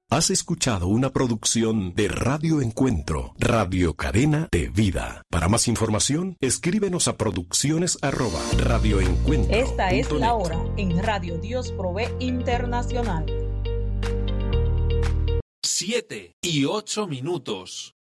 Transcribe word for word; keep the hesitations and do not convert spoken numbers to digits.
Has escuchado una producción de Radio Encuentro, Radio Cadena de Vida. Para más información, escríbenos a producciones arroba radioencuentro. Esta es la hora en Radio Dios Provee Internacional. Siete y ocho minutos.